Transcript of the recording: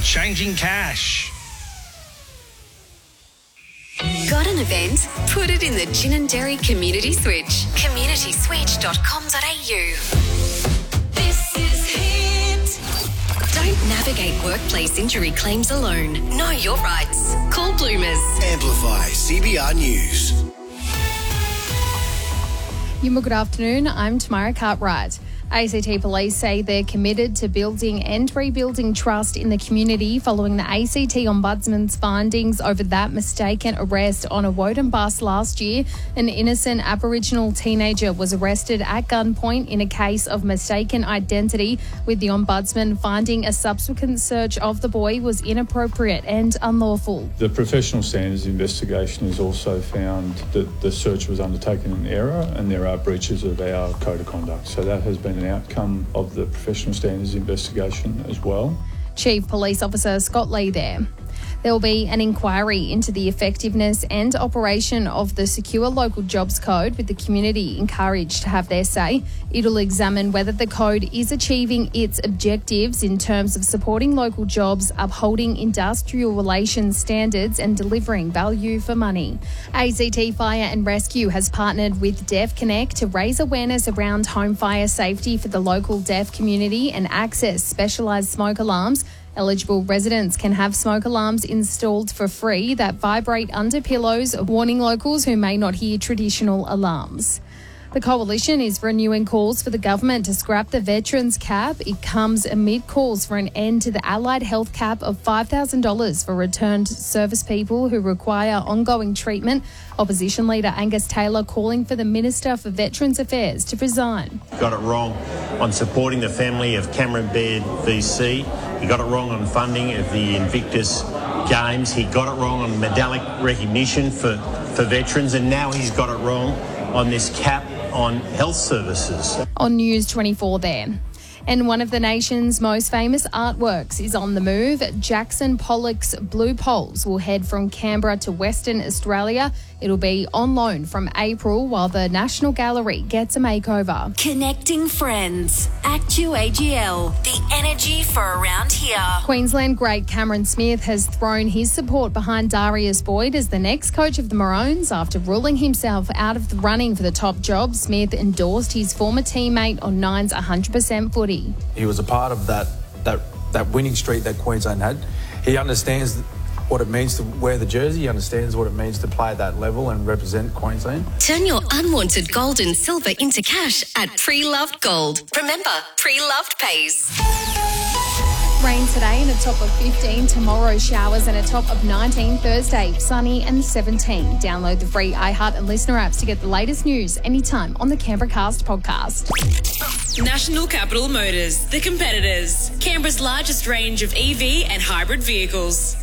Changing cash. Got an event? Put it in the Gin and Dairy Community Switch. communityswitch.com.au. This is Hit. Don't navigate workplace injury claims alone. Know your rights. Call Bloomers. Amplify CBR News. Good afternoon, I'm Tamara Cartwright. ACT Police say they're committed to building and rebuilding trust in the community following the ACT Ombudsman's findings over that mistaken arrest on a Woden bus last year. An innocent Aboriginal teenager was arrested at gunpoint in a case of mistaken identity, with the Ombudsman finding a subsequent search of the boy was inappropriate and unlawful. The professional standards investigation has also found that the search was undertaken in error and there are breaches of our code of conduct. So that has been an outcome of the professional standards investigation as well. Chief Police Officer Scott Lee there. There will be an inquiry into the effectiveness and operation of the Secure Local Jobs Code, with the community encouraged to have their say. It'll examine whether the code is achieving its objectives in terms of supporting local jobs, upholding industrial relations standards and delivering value for money. ACT Fire and Rescue has partnered with Deaf Connect to raise awareness around home fire safety for the local deaf community and access specialised smoke alarms. Eligible residents can have smoke alarms installed for free that vibrate under pillows, warning locals who may not hear traditional alarms. The Coalition is renewing calls for the government to scrap the veterans cap. It comes amid calls for an end to the allied health cap of $5,000 for returned service people who require ongoing treatment. Opposition leader Angus Taylor calling for the Minister for Veterans Affairs to resign. Got it wrong on supporting the family of Cameron Baird VC. He got it wrong on funding of the Invictus Games. He got it wrong on medallic recognition for veterans, and now he's got it wrong on this cap on health services. On News 24 there. And one of the nation's most famous artworks is on the move. Jackson Pollock's Blue Poles will head from Canberra to Western Australia. It'll be on loan from April while the National Gallery gets a makeover. Connecting friends. ActuAGL. The energy for around here. Queensland great Cameron Smith has thrown his support behind Darius Boyd as the next coach of the Maroons. After ruling himself out of the running for the top job, Smith endorsed his former teammate on Nine's 100% footy. He was a part of that winning streak that Queensland had. He understands what it means to wear the jersey. He understands what it means to play at that level and represent Queensland. Turn your unwanted gold and silver into cash at Pre-Loved Gold. Remember, Pre-Loved pays. Rain today and a top of 15. Tomorrow, showers and a top of 19. Thursday, sunny and 17. Download the free iHeart and Listener apps to get the latest news anytime on the Canberra Cast podcast. National Capital Motors, the competitors. Canberra's largest range of EV and hybrid vehicles.